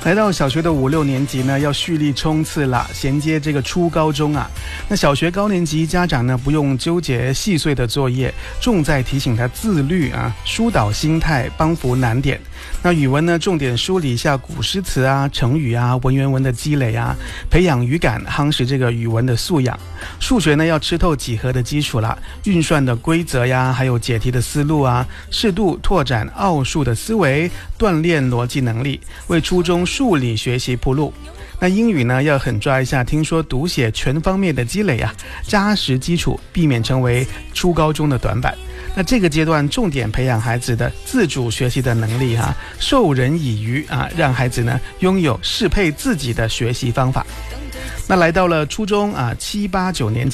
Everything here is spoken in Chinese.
来到小学的5、6年级呢，要蓄力冲刺了，衔接这个初高中啊。那小学高年级家长呢，不用纠结细碎的作业，重在提醒他自律啊，疏导心态，帮扶难点。那语文呢，重点梳理一下古诗词啊、成语啊、文言文的积累啊，培养语感，夯实这个语文的素养。数学呢，要吃透几何的基础啦，运算的规则呀，还有解题的思路啊，适度拓展奥数的思维，锻炼逻辑能力，为初中数理学习铺路。那英语呢，要狠抓一下听说读写全方面的积累啊，扎实基础，避免成为初高中的短板。那这个阶段重点培养孩子的自主学习的能力啊，授人以渔啊，让孩子呢拥有适配自己的学习方法。那来到了初中啊7、8、9年级